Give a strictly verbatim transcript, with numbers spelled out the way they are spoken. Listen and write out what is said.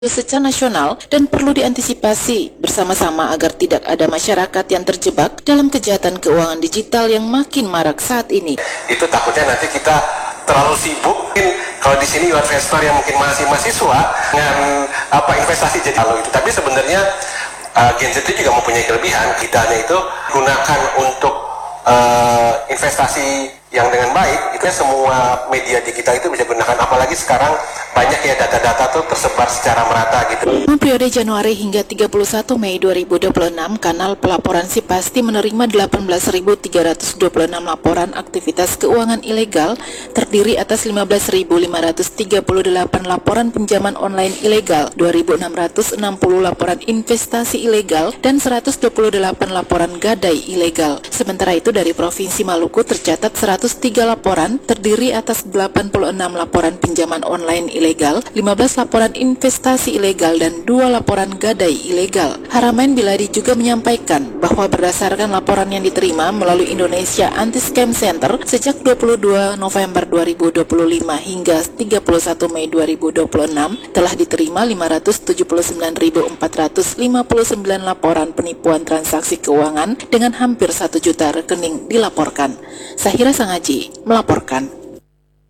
secara nasional dan perlu diantisipasi bersama-sama agar tidak ada masyarakat yang terjebak dalam kejahatan keuangan digital yang makin marak saat ini. Itu takutnya nanti kita terlalu sibuk, mungkin kalau di sini investor yang mungkin masih mahasiswa dengan apa investasi jadi lalu itu. Tapi sebenarnya uh, Gen Z itu juga mempunyai kelebihan, kitanya itu gunakan untuk uh, investasi yang dengan baik. Itu semua media digital itu bisa gunakan, apalagi sekarang banyak ya data-data tuh tersebar secara merata gitu. Periode Januari hingga tiga puluh satu Mei dua ribu dua puluh enam, kanal pelaporan Sipasti menerima delapan belas ribu tiga ratus dua puluh enam laporan aktivitas keuangan ilegal, terdiri atas lima belas ribu lima ratus tiga puluh delapan laporan pinjaman online ilegal, dua ribu enam ratus enam puluh laporan investasi ilegal, dan seratus dua puluh delapan laporan gadai ilegal. Sementara itu dari Provinsi Maluku tercatat seratus tiga laporan, terdiri atas delapan puluh enam laporan pinjaman online ilegal, lima belas laporan investasi ilegal, dan dua laporan gadai ilegal. Haramain Biladi juga menyampaikan bahwa berdasarkan laporan yang diterima melalui Indonesia Anti-Scam Center sejak dua puluh dua November dua ribu dua puluh lima hingga tiga puluh satu Mei dua ribu dua puluh enam telah diterima lima ratus tujuh puluh sembilan ribu empat ratus lima puluh sembilan laporan penipuan transaksi keuangan dengan hampir satu juta rekening dilaporkan. Sahira Sangaji melaporkan.